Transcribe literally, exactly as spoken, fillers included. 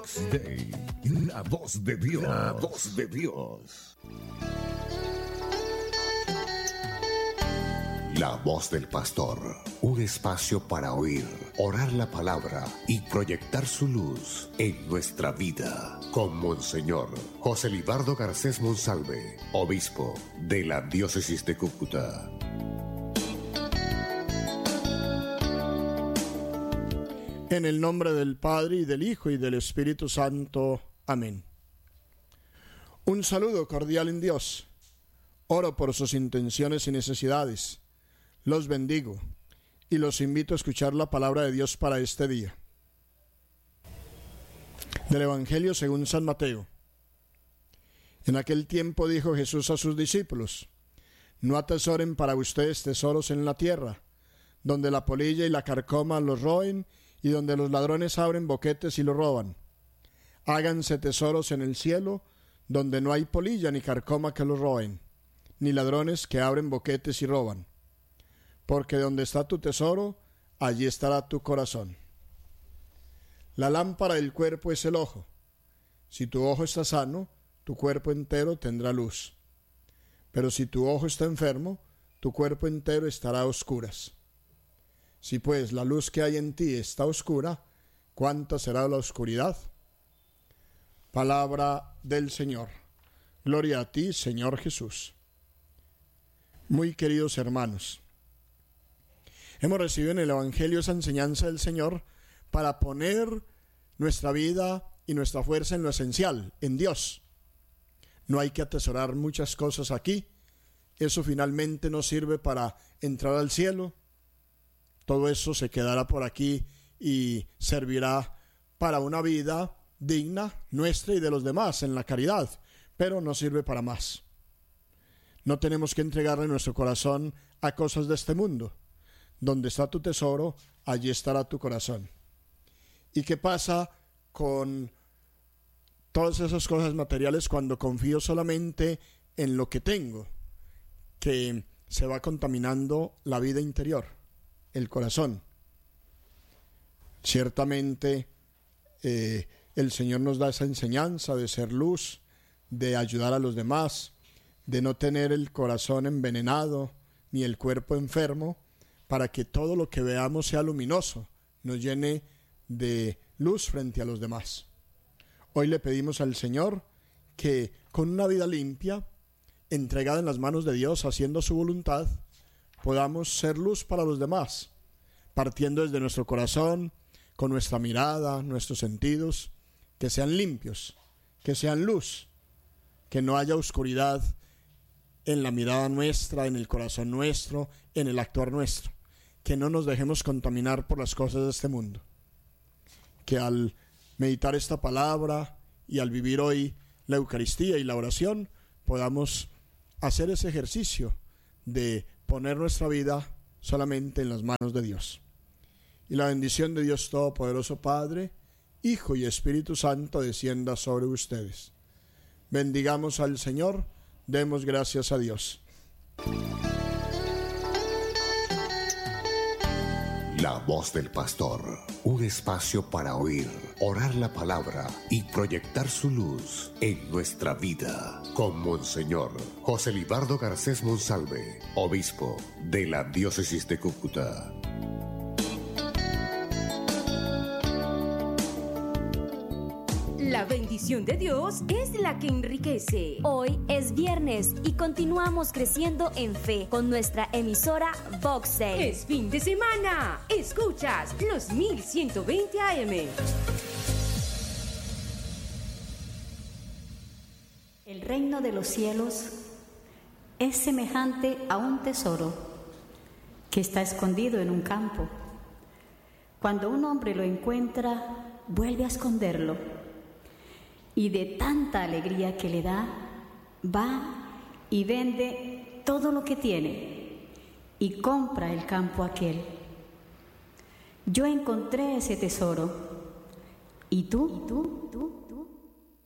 Vox Day, la voz de Dios, la voz de Dios. La voz del pastor, un espacio para oír, orar la palabra y proyectar su luz en nuestra vida. Con Monseñor José Libardo Garcés Monsalve, obispo de la diócesis de Cúcuta. En el nombre del Padre, y del Hijo, y del Espíritu Santo. Amén. Un saludo cordial en Dios. Oro por sus intenciones y necesidades. Los bendigo y los invito a escuchar la palabra de Dios para este día. Del Evangelio según San Mateo. En aquel tiempo dijo Jesús a sus discípulos: no atesoren para ustedes tesoros en la tierra, donde la polilla y la carcoma los roen, y donde los ladrones abren boquetes y lo roban. Háganse tesoros en el cielo, donde no hay polilla ni carcoma que los roen, ni ladrones que abren boquetes y roban. Porque donde está tu tesoro, allí estará tu corazón. La lámpara del cuerpo es el ojo. Si tu ojo está sano, tu cuerpo entero tendrá luz. Pero si tu ojo está enfermo, tu cuerpo entero estará a oscuras. Si pues la luz que hay en ti está oscura, ¿cuánta será la oscuridad? Palabra del Señor. Gloria a ti, Señor Jesús. Muy queridos hermanos, hemos recibido en el Evangelio esa enseñanza del Señor para poner nuestra vida y nuestra fuerza en lo esencial, en Dios. No hay que atesorar muchas cosas aquí. Eso finalmente no sirve para entrar al cielo. Todo eso se quedará por aquí y servirá para una vida digna nuestra y de los demás en la caridad, pero no sirve para más. No tenemos que entregarle nuestro corazón a cosas de este mundo. Donde está tu tesoro, allí estará tu corazón. ¿Y qué pasa con todas esas cosas materiales cuando confío solamente en lo que tengo? Que se va contaminando la vida interior, el corazón. Ciertamente eh, el Señor nos da esa enseñanza de ser luz, de ayudar a los demás, de no tener el corazón envenenado ni el cuerpo enfermo, para que todo lo que veamos sea luminoso, nos llene de luz frente a los demás. Hoy le pedimos al Señor que con una vida limpia, entregada en las manos de Dios, haciendo su voluntad, podamos ser luz para los demás, partiendo desde nuestro corazón, con nuestra mirada, nuestros sentidos, que sean limpios, que sean luz, que no haya oscuridad en la mirada nuestra, en el corazón nuestro, en el actuar nuestro. Que no nos dejemos contaminar por las cosas de este mundo. Que al meditar esta palabra y al vivir hoy la Eucaristía y la oración, podamos hacer ese ejercicio de poner nuestra vida solamente en las manos de Dios. Y la bendición de Dios Todopoderoso, Padre, Hijo y Espíritu Santo, descienda sobre ustedes. Bendigamos al Señor, demos gracias a Dios. La voz del pastor, un espacio para oír, orar la palabra y proyectar su luz en nuestra vida. Con Monseñor José Libardo Garcés Monsalve, obispo de la diócesis de Cúcuta. La bendición de Dios es la que enriquece. Hoy es viernes y continuamos creciendo en fe con nuestra emisora Vox Day. Es fin de semana. Escuchas los mil ciento veinte A M. El reino de los cielos es semejante a un tesoro que está escondido en un campo. Cuando un hombre lo encuentra, vuelve a esconderlo. Y de tanta alegría que le da, va y vende todo lo que tiene y compra el campo aquel. Yo encontré ese tesoro. ¿Y tú? ¿Y tú? ¿Tú?